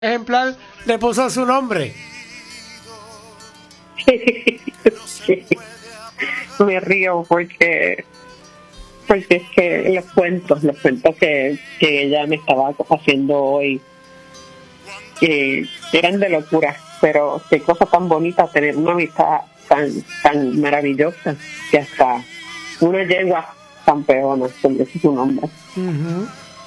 ejemplar le puso su nombre. Sí. Me río porque es que los cuentos que ella me estaba haciendo hoy eran de locura, pero qué cosa tan bonita tener una amistad tan maravillosa que hasta una yegua campeona, como es su nombre. Uh-huh.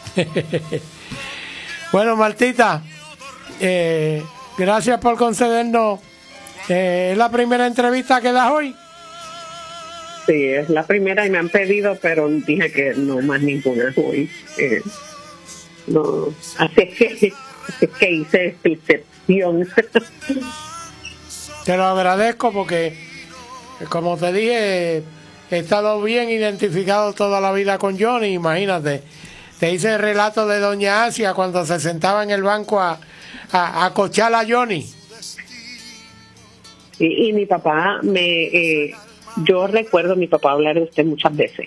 Bueno, Martita, gracias por concedernos. ¿Es la primera entrevista que das hoy? Sí, es la primera y me han pedido, pero dije que no más ninguna hoy. No, así es que hice esta excepción. Te lo agradezco porque, como te dije, he estado bien identificado toda la vida con Johnny. Imagínate, te hice el relato de Doña Asia cuando se sentaba en el banco a cochar a Johnny. Y mi papá yo recuerdo a mi papá hablar de usted muchas veces,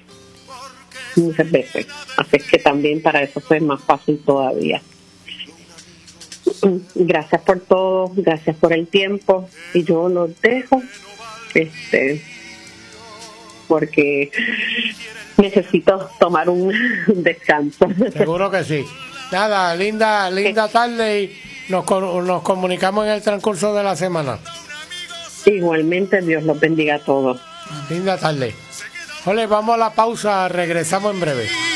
así que también para eso fue más fácil todavía. Gracias por todo, gracias por el tiempo, y yo los dejo porque necesito tomar un descanso. Seguro que sí. Nada, linda tarde, y nos comunicamos en el transcurso de la semana. Igualmente, Dios los bendiga a todos. Linda tarde. Ole, vamos a la pausa, regresamos en breve.